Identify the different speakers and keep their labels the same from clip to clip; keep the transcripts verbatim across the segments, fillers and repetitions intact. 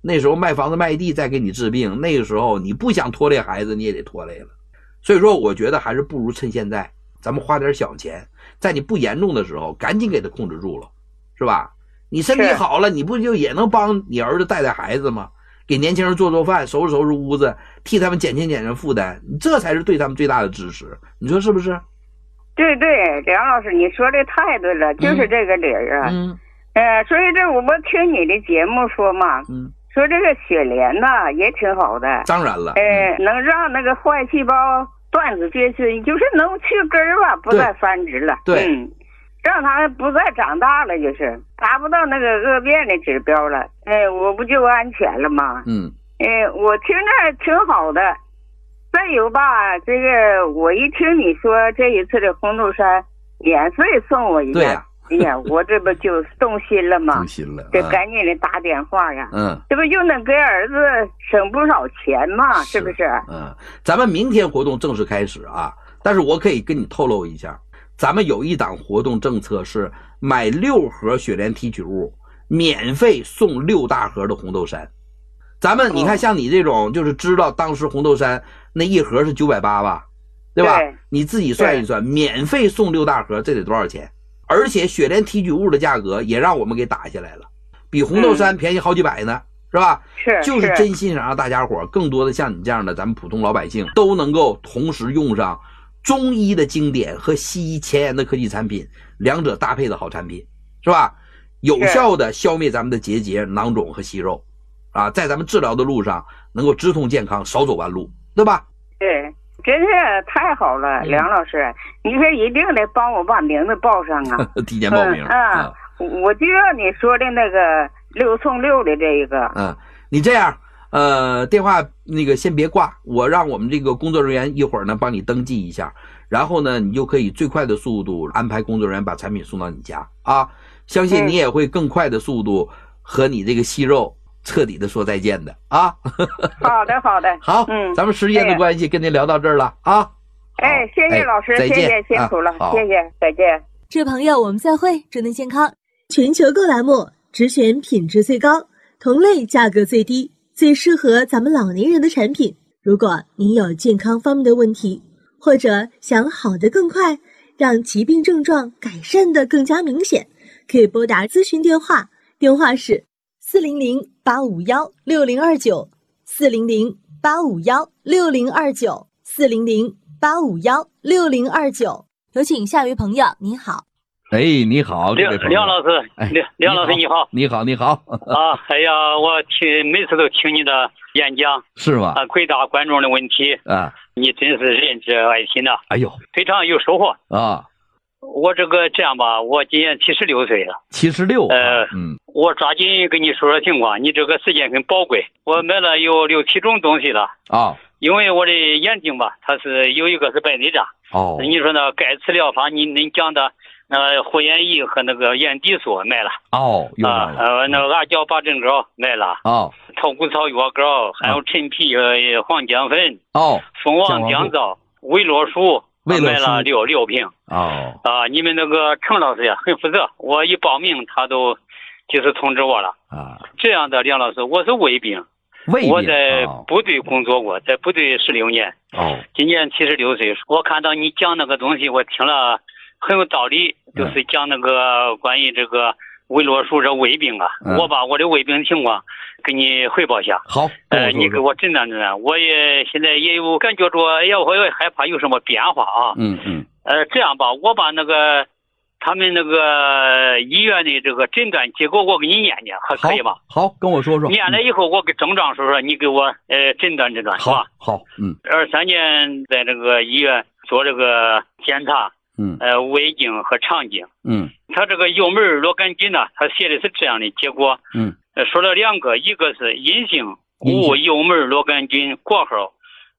Speaker 1: 那时候卖房子卖地再给你治病，那个时候你不想拖累孩子你也得拖累了。所以说我觉得还是不如趁现在咱们花点小钱，在你不严重的时候赶紧给他控制住了，是吧？你身体好了，你不就也能帮你儿子带带孩子吗？给年轻人做做饭，收拾收拾屋子，替他们减轻减轻负担，这才是对他们最大的支持，你说是不是？
Speaker 2: 对对，梁老师你说的太对了，就是这个理儿啊。嗯，呃，所以这我听你的节目说嘛，嗯，说这个雪莲呐也挺好的。
Speaker 1: 当然了，
Speaker 2: 呃，能让那个坏细胞断子绝孙，就是能去根儿吧，不再繁殖了。
Speaker 1: 对，
Speaker 2: 嗯，让它们不再长大了，就是达不到那个恶变的指标了。哎，我不就安全了吗？嗯，哎，我听着挺好的。再有吧，这个我一听你说这一次的红豆杉免费送我一个，
Speaker 1: 对呀、啊，
Speaker 2: 哎呀，我这不就动心了吗？
Speaker 1: 动心了，
Speaker 2: 这赶紧的打电话呀，
Speaker 1: 嗯，
Speaker 2: 这不就能给儿子省不少钱吗？是不是？
Speaker 1: 嗯，咱们明天活动正式开始啊，但是我可以跟你透露一下，咱们有一档活动政策是买六盒雪莲提取物，免费送六大盒的红豆杉。咱们你看，像你这种就是知道当时红豆杉那一盒是九百八吧，对吧？
Speaker 2: 对，
Speaker 1: 你自己算一算，免费送六大盒，这得多少钱？而且雪莲提取物的价格也让我们给打下来了，比红豆杉便宜好几百呢，嗯、是吧？
Speaker 2: 是，
Speaker 1: 就是真心想让大家伙更多的像你这样的咱们普通老百姓都能够同时用上中医的经典和西医前沿的科技产品，两者搭配的好产品，是吧？有效的消灭咱们的结节、囊肿和息肉。啊，在咱们治疗的路上能够直通健康，少走弯路，对吧？
Speaker 2: 对，真是太好了，嗯、梁老师，你是一定得帮我把名字报上啊！
Speaker 1: 提前报名
Speaker 2: 啊、嗯嗯！我就要你说的那个六送六的这一个。
Speaker 1: 嗯，你这样，呃，电话那个先别挂，我让我们这个工作人员一会儿呢帮你登记一下，然后呢，你就可以最快的速度安排工作人员把产品送到你家啊！相信你也会更快的速度和你这个息肉彻底的说再见的啊！
Speaker 2: 好的，好的，
Speaker 1: 好，嗯，咱们时间的关系，跟您聊到这儿了啊！
Speaker 2: 哎，谢谢老师，
Speaker 1: 哎、
Speaker 2: 谢谢，辛苦了，啊、谢谢，再见。
Speaker 3: 这位朋友，我们再会，祝您健康。全球购栏目只选品质最高、同类价格最低、最适合咱们老年人的产品。如果您有健康方面的问题，或者想好得更快，让疾病症状改善得更加明显，可以拨打咨询电话，电话是四零零八五幺六零二九，四零零八五幺六零二九，四零零八五幺六零二九。有请下一位朋友，您好。
Speaker 1: 哎，你好，这位朋友。
Speaker 4: 梁老师，梁梁老师你好，
Speaker 1: 你好，你好。
Speaker 4: 啊，哎呀，我听每次都听你的演讲，
Speaker 1: 是吗？
Speaker 4: 啊，回答观众的问题
Speaker 1: 啊，
Speaker 4: 你真是仁至爱心呐！
Speaker 1: 哎呦，
Speaker 4: 非常有收获
Speaker 1: 啊。
Speaker 4: 我这个这样吧，我今年七十六岁了。
Speaker 1: 七十六，
Speaker 4: 呃，
Speaker 1: 嗯，
Speaker 4: 我抓紧跟你说说情况，你这个时间很宝贵。我买了有六七种东西了
Speaker 1: 啊，
Speaker 4: 因为我的眼睛吧，它是有一个是白内障。
Speaker 1: 哦，
Speaker 4: 你说那钙磁疗法，你您讲的那护眼仪和那个眼底素买了。
Speaker 1: 哦，有
Speaker 4: 啊，呃，那个阿胶八正膏买了。
Speaker 1: 哦，
Speaker 4: 草谷草药膏，还有陈皮呃黄姜粉。
Speaker 1: 哦，
Speaker 4: 蜂王降皂、维罗舒。
Speaker 1: 买
Speaker 4: 了六六瓶
Speaker 1: 哦
Speaker 4: 啊！你们那个程老师呀很负责，我一报名他都及时通知我了
Speaker 1: 啊。
Speaker 4: 这样的梁老师，我是卫兵，
Speaker 1: 卫兵
Speaker 4: 我在部队工作过，在部队十六年
Speaker 1: 哦，
Speaker 4: 今年七十六岁。我看到你讲那个东西，我听了很有道理，就是讲那个关于这个维罗舒这卫兵啊，
Speaker 1: 嗯、
Speaker 4: 我把我的卫兵情况给你汇报一下。
Speaker 1: 好，
Speaker 4: 呃，你给我诊断诊断，我也现在也有感觉着，哎呀，我也害怕有什么变化啊。
Speaker 1: 嗯嗯。
Speaker 4: 呃，这样吧，我把那个他们那个医院的这个诊断结果我给你念念，还可以吧？
Speaker 1: 好，跟我说说。
Speaker 4: 念了以后，我给症状说说，你给我呃诊断诊断，是吧？
Speaker 1: 好，嗯。
Speaker 4: 二三年在这个医院做这个检查，
Speaker 1: 嗯，
Speaker 4: 呃，胃镜和肠镜，
Speaker 1: 嗯，
Speaker 4: 他这个幽门螺杆菌呢，他写的是这样的结果，
Speaker 1: 嗯。
Speaker 4: 说了两个，一个是阴性无幽门螺杆菌括号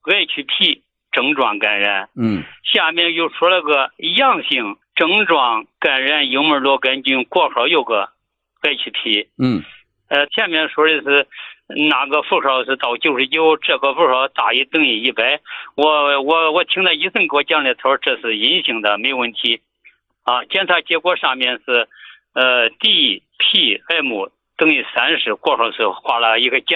Speaker 4: H P 症状感染，
Speaker 1: 嗯，
Speaker 4: 下面又说了个阳性症状感染幽门螺杆菌括号有个 H P，
Speaker 1: 嗯，
Speaker 4: 呃，前面说的是那个符号是到九十九，这个符号大于等于一百，我我我听了医生给我讲的，他说这是阴性的，没问题，啊，检查结果上面是呃 D P M。等于三十，括号是画了一个减